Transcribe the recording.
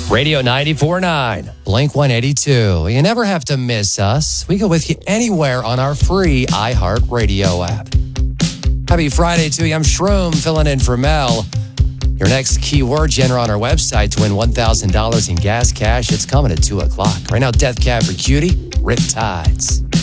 Radio 94.9, Blink 182. You never have to miss us. We go with you anywhere on our free iHeartRadio app. Happy Friday to you. I'm Shroom, filling in for Mel. Your next keyword gener on our website to win $1,000 in gas cash. It's coming at 2 o'clock. Right now, Death Cab for Cutie, Rip Tides.